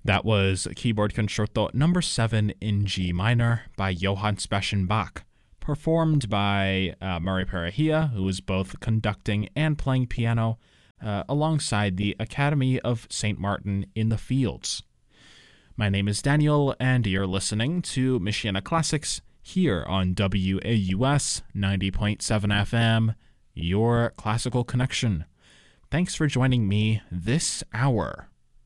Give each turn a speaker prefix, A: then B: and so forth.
A: That was Keyboard Concerto number 7 in G minor by Johann Sebastian Bach, performed by Murray Perahia, who was both conducting and playing piano, alongside the Academy of St. Martin in the Fields. My name is Daniel, and you're listening to Michiana Classics here on WAUS 90.7 FM, your classical connection. Thanks for joining me this hour.